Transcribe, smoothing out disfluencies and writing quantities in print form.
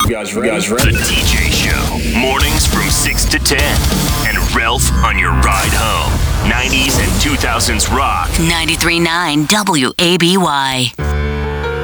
You guys ready? The TJ Show. Mornings from 6 to 10. And Ralph on your ride home. 90s and 2000s rock. 93.9 WABY.